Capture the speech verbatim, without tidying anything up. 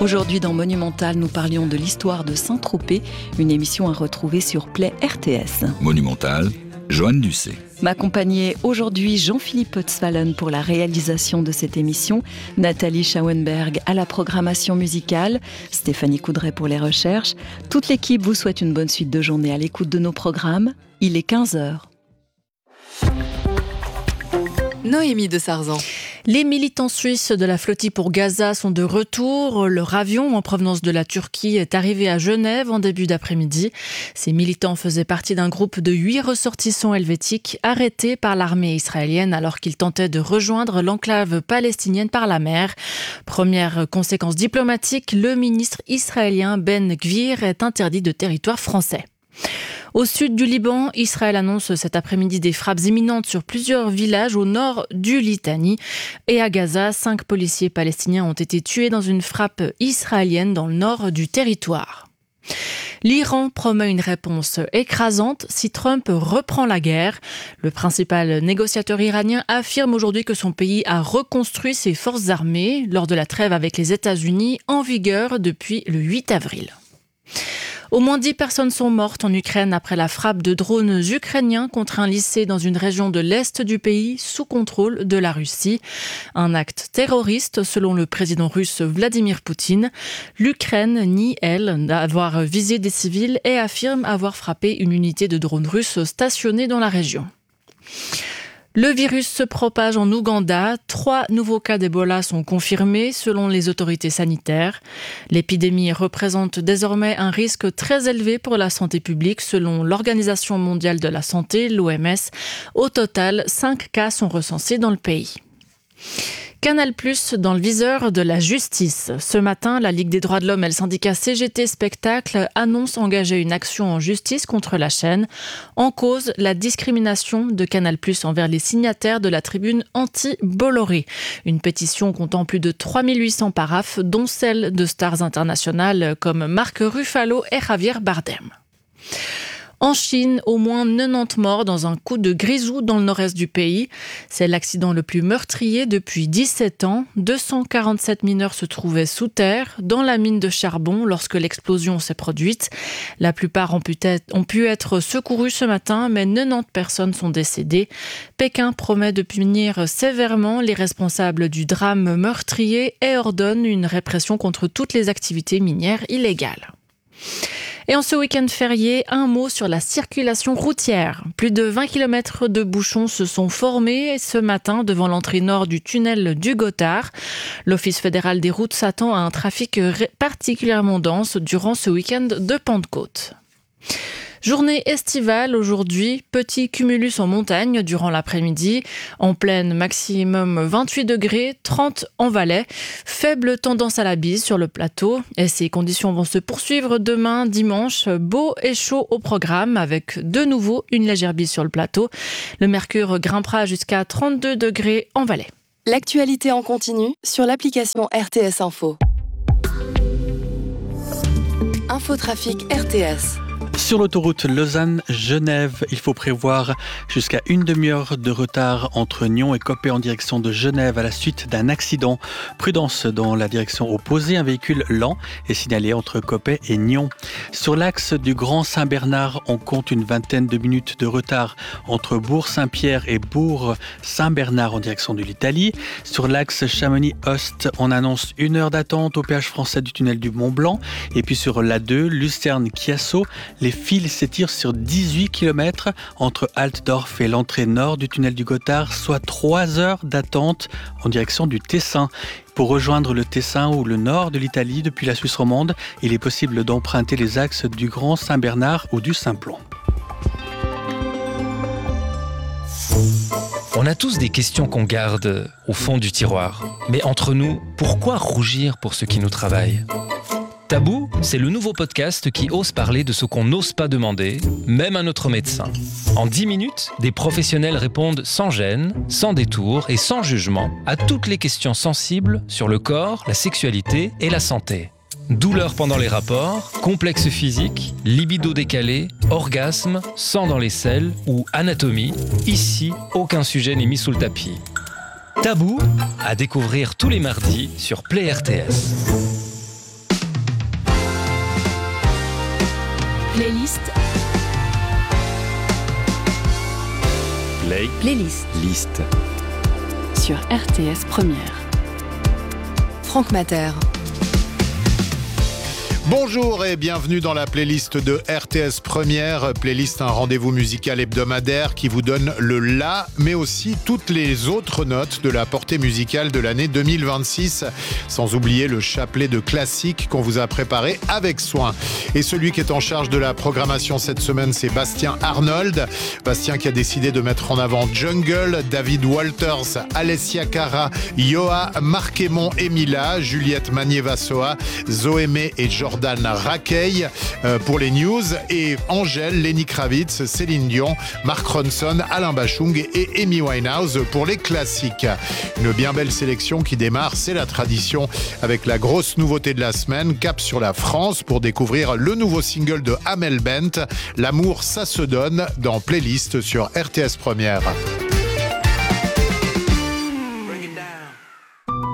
Aujourd'hui dans Monumental, nous parlions de l'histoire de Saint-Tropez, une émission à retrouver sur Play R T S. Monumental, Joanne Ducé. M'accompagnait aujourd'hui Jean-Philippe Putzwallen pour la réalisation de cette émission, Nathalie Schauenberg à la programmation musicale, Stéphanie Coudray pour les recherches. Toute l'équipe vous souhaite une bonne suite de journée à l'écoute de nos programmes. Il est quinze heures. Noémie de Sarzan. Les militants suisses de la flottille pour Gaza sont de retour. Leur avion en provenance de la Turquie est arrivé à Genève en début d'après-midi. Ces militants faisaient partie d'un groupe de huit ressortissants helvétiques arrêtés par l'armée israélienne alors qu'ils tentaient de rejoindre l'enclave palestinienne par la mer. Première conséquence diplomatique, le ministre israélien Ben Gvir est interdit de territoire français. Au sud du Liban, Israël annonce cet après-midi des frappes imminentes sur plusieurs villages au nord du Litani. Et à Gaza, cinq policiers palestiniens ont été tués dans une frappe israélienne dans le nord du territoire. L'Iran promet une réponse écrasante si Trump reprend la guerre. Le principal négociateur iranien affirme aujourd'hui que son pays a reconstruit ses forces armées lors de la trêve avec les États-Unis en vigueur depuis le huit avril. Au moins dix personnes sont mortes en Ukraine après la frappe de drones ukrainiens contre un lycée dans une région de l'Est du pays sous contrôle de la Russie. Un acte terroriste selon le président russe Vladimir Poutine. L'Ukraine nie, elle, d'avoir visé des civils et affirme avoir frappé une unité de drones russes stationnée dans la région. Le virus se propage en Ouganda. Trois nouveaux cas d'Ebola sont confirmés selon les autorités sanitaires. L'épidémie représente désormais un risque très élevé pour la santé publique selon l'Organisation mondiale de la santé, l'O M S. Au total, cinq cas sont recensés dans le pays. Canal plus dans le viseur de la justice. Ce matin, la Ligue des droits de l'homme et le syndicat C G T Spectacle annoncent engager une action en justice contre la chaîne. En cause, la discrimination de Canal plus envers les signataires de la tribune anti-Bolloré. Une pétition comptant plus de trois mille huit cents paraphes, dont celle de stars internationales comme Marc Ruffalo et Javier Bardem. En Chine, au moins quatre-vingt-dix morts dans un coup de grisou dans le nord-est du pays. C'est l'accident le plus meurtrier depuis dix-sept ans. deux cent quarante-sept mineurs se trouvaient sous terre, dans la mine de charbon, lorsque l'explosion s'est produite. La plupart ont pu être, ont pu être secourus ce matin, mais quatre-vingt-dix personnes sont décédées. Pékin promet de punir sévèrement les responsables du drame meurtrier et ordonne une répression contre toutes les activités minières illégales. Et en ce week-end férié, un mot sur la circulation routière. Plus de vingt kilomètres de bouchons se sont formés ce matin devant l'entrée nord du tunnel du Gothard. L'Office fédéral des routes s'attend à un trafic particulièrement dense durant ce week-end de Pentecôte. Journée estivale aujourd'hui, petit cumulus en montagne durant l'après-midi. En plaine, maximum vingt-huit degrés, trente en Valais. Faible tendance à la bise sur le plateau. Et ces conditions vont se poursuivre demain, dimanche. Beau et chaud au programme avec de nouveau une légère bise sur le plateau. Le mercure grimpera jusqu'à trente-deux degrés en Valais. L'actualité en continu sur l'application R T S Info. Infotrafic R T S. Sur l'autoroute Lausanne-Genève, il faut prévoir jusqu'à une demi-heure de retard entre Nyon et Coppet en direction de Genève à la suite d'un accident. Prudence dans la direction opposée, un véhicule lent est signalé entre Coppet et Nyon. Sur l'axe du Grand Saint-Bernard, on compte une vingtaine de minutes de retard entre Bourg-Saint-Pierre et Bourg-Saint-Bernard en direction de l'Italie. Sur l'axe Chamonix-Ost, on annonce une heure d'attente au péage français du tunnel du Mont-Blanc. Et puis sur l'A deux, Lucerne-Chiasso, les fils s'étirent sur dix-huit kilomètres entre Altdorf et l'entrée nord du tunnel du Gothard, soit trois heures d'attente en direction du Tessin. Pour rejoindre le Tessin ou le nord de l'Italie depuis la Suisse romande, il est possible d'emprunter les axes du Grand Saint-Bernard ou du Simplon. On a tous des questions qu'on garde au fond du tiroir. Mais entre nous, pourquoi rougir pour ce qui nous travaille ? Tabou, c'est le nouveau podcast qui ose parler de ce qu'on n'ose pas demander, même à notre médecin. En dix minutes, des professionnels répondent sans gêne, sans détour et sans jugement à toutes les questions sensibles sur le corps, la sexualité et la santé. Douleurs pendant les rapports, complexes physiques, libido décalé, orgasme, sang dans les selles ou anatomie, ici, aucun sujet n'est mis sous le tapis. Tabou, à découvrir tous les mardis sur Play R T S. Playlist. Play. Playlist. Liste. Sur R T S Première. Franck Mater. Bonjour et bienvenue dans la playlist de R T S Première. Playlist, un rendez-vous musical hebdomadaire qui vous donne le la, mais aussi toutes les autres notes de la portée musicale de l'année deux mille vingt-six. Sans oublier le chapelet de classiques qu'on vous a préparé avec soin. Et celui qui est en charge de la programmation cette semaine, c'est Bastien Arnold. Bastien qui a décidé de mettre en avant Jungle, David Walters, Alessia Cara, Yoa, Marc Aymon et Mila, Juliette Magnier-Vassoa, Zoémé et Jordan Rakey euh, pour les news, et Angèle, Lenny Kravitz, Céline Dion, Mark Ronson, Alain Bachung et Amy Winehouse pour les classiques. Une bien belle sélection qui démarre, c'est la tradition, avec la grosse nouveauté de la semaine, cap sur la France pour découvrir le nouveau single de Amel Bent, L'amour ça se donne, dans Playlist sur R T S Première.